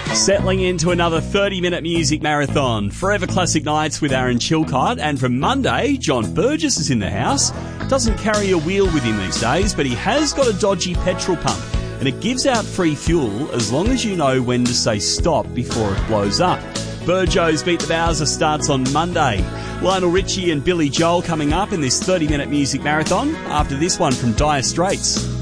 Settling into another 30-minute music marathon. Forever Classic Nights with Aaron Chilcott. And from Monday, John Burgess is in the house. Doesn't carry a wheel with him these days, but he has got a dodgy petrol pump. And it gives out free fuel as long as you know when to say stop before it blows up. Burjo's Beat the Bowser starts on Monday. Lionel Richie and Billy Joel coming up in this 30-minute music marathon after this one from Dire Straits.